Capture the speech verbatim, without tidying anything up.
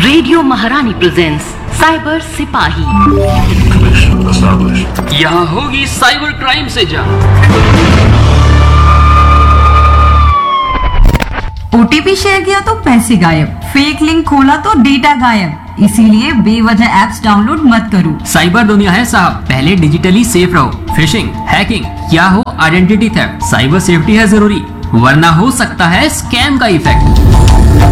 Radio महारानी presents cyber सिपाही। यहाँ होगी साइबर क्राइम से जंग। ओटीपी शेयर किया तो पैसे गायब, फेक लिंक खोला तो डेटा गायब। इसीलिए बेवजह एप्स डाउनलोड मत करो। साइबर दुनिया है साहब, पहले डिजिटली सेफ रहो। फिशिंग, हैकिंग या हो आइडेंटिटी थेफ्ट, साइबर सेफ्टी है जरूरी, वरना हो सकता है स्कैम का इफेक्ट।